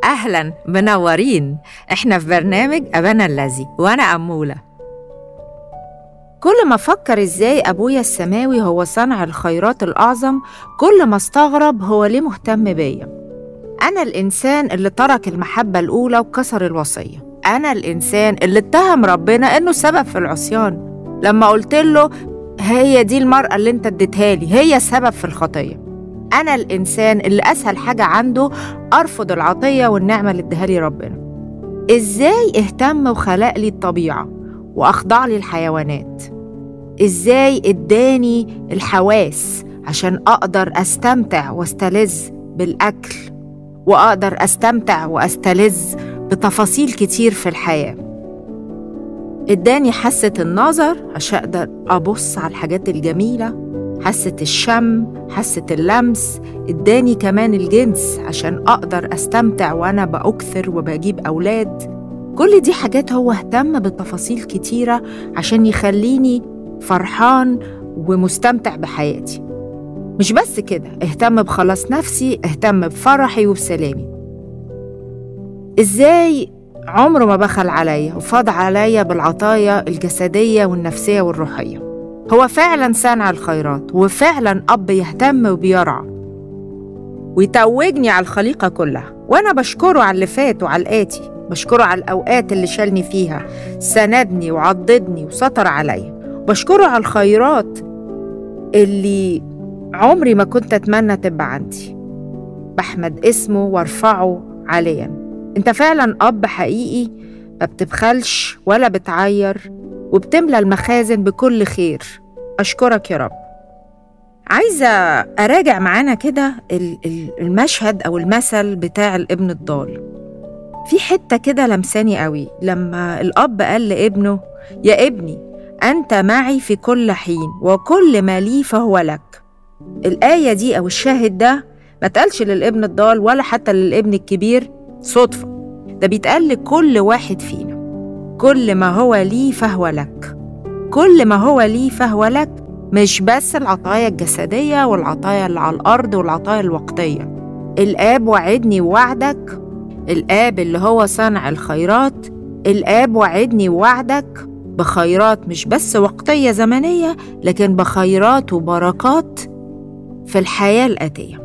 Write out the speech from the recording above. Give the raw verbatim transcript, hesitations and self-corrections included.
أهلاً، منورين. إحنا في برنامج أبانا الذي، وأنا أمولة. كل ما أفكر إزاي أبويا السماوي هو صانع الخيرات الأعظم، كل ما استغرب هو ليه مهتم بيا. أنا الإنسان اللي ترك المحبة الأولى وكسر الوصية. أنا الإنسان اللي اتهم ربنا إنه سبب في العصيان لما قلت له هي دي المرأة اللي انت اديتها لي هي السبب في الخطية. أنا الإنسان اللي أسهل حاجة عنده أرفض العطية والنعمة اللي اديها لي ربنا. إزاي اهتم وخلق لي الطبيعة وأخضع لي الحيوانات؟ إزاي اداني الحواس عشان أقدر أستمتع واستلذ بالأكل، وأقدر أستمتع وأستلذ بتفاصيل كتير في الحياة؟ اداني حاسة النظر عشان أقدر أبص على الحاجات الجميلة، حاسة الشم، حاسة اللمس. اداني كمان الجنس عشان أقدر أستمتع وأنا بأكثر وبجيب أولاد. كل دي حاجات هو اهتم بتفاصيل كتيرة عشان يخليني فرحان ومستمتع بحياتي. مش بس كده، اهتم بخلاص نفسي، اهتم بفرحي وبسلامي. ازاي عمره ما بخل عليا وفاض عليا بالعطايا الجسدية والنفسية والروحية. هو فعلا صانع الخيرات، وفعلا أب يهتم وبيرعى ويتوجني على الخليقة كلها. وأنا بشكره على اللي فات وعلى الآتي، بشكره على الأوقات اللي شالني فيها، سندني وعضدني وسطر عليا. بشكره على الخيرات اللي عمري ما كنت أتمنى تبقى عندي. بحمد اسمه وارفعه عاليا. انت فعلا أب حقيقي، ما بتبخلش ولا بتعير، وبتملى المخازن بكل خير. أشكرك يا رب. عايزة أراجع معانا كده المشهد أو المثل بتاع الابن الضال. في حتة كده لمساني قوي لما الأب قال لابنه يا ابني أنت معي في كل حين وكل ما لي فهو لك. الآية دي أو الشاهد ده ما تقالش للابن الضال ولا حتى للابن الكبير صدفة، ده بيتقال لكل واحد فينا. كل ما هو لي فهو لك، كل ما هو لي فهو لك، مش بس العطايا الجسدية والعطايا اللي على الأرض والعطايا الوقتية. الآب وعدني ووعدك، الآب اللي هو صانع الخيرات، الآب وعدني ووعدك بخيرات مش بس وقتية زمنية، لكن بخيرات وبركات في الحياة الآتية.